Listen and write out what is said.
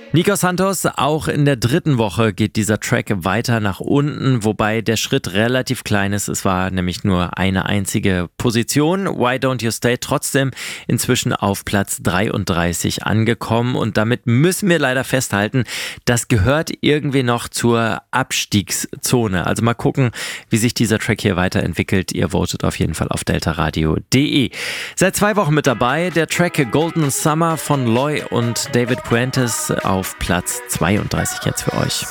Nico Santos, auch in der dritten Woche geht dieser Track weiter nach unten, wobei der Schritt relativ klein ist. Es war nämlich nur eine einzige Position. Why Don't You Stay trotzdem inzwischen auf Platz 33 angekommen und damit müssen wir leider festhalten, das gehört irgendwie noch zur Abstiegszone. Also mal gucken, wie sich dieser Track hier weiterentwickelt. Ihr votet auf jeden Fall auf deltaradio.de. Seit 2 Wochen mit dabei der Track Golden Summer von Loy und David Puentes auf Platz 32 jetzt für euch.